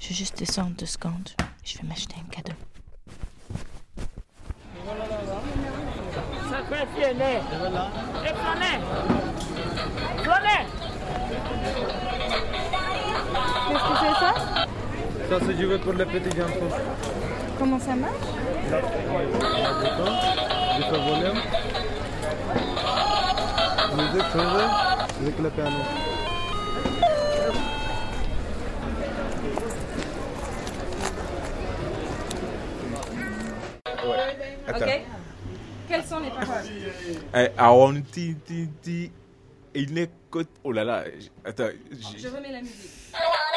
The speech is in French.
Je vais juste descendre 2 secondes. Je vais m'acheter un cadeau. Ça fait fier, et Flonnet. Qu'est-ce que c'est ça? Ça, c'est du pour les petits enfants. Comment ça marche? Du volume. Musique, avec le piano. Ok. Quelles sont les paroles? Aon ti il n'écoute. Oh là là, attends. Je remets la musique.